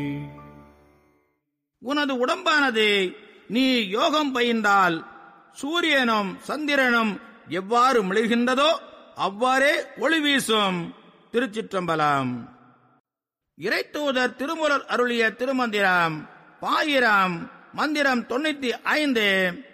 உனது உடம்பானது நீ யோகம் பயின்றால் சூரியனும் சந்திரனும் எவ்வாறு மிளிர்கின்றதோ அவ்வாறே ஒளி வீசும். திருச்சிற்றம்பலம். இறைத்தூதர் திருமூலர் அருளிய திருமந்திரம் பாயிரம் மந்திரம் 95.